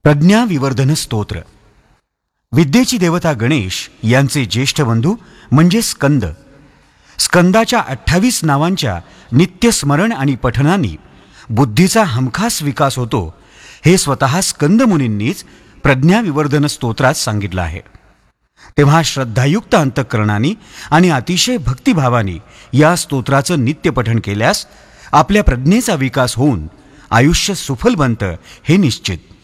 प्रज्ञाविवर्धन स्तोत्र. विद्येची देवता गणेश यांचे ज्येष्ठ बंधू म्हणजे स्कंद. स्कंदाच्या 28 नावांच्या नित्यस्मरण आणि पठनाने बुद्धीचा हमखास विकास होतो, हे स्वतः स्कंद मुनींनीच प्रज्ञाविवर्धन स्तोत्रात सांगितलं आहे. तेव्हा श्रद्धायुक्त अंतःकरणाने आणि अतिशय भक्तिभावाने या स्तोत्राचं नित्य पठण केल्यास आपल्या प्रज्ञेचा विकास होऊन आयुष्य सुफल बनतं हे निश्चित.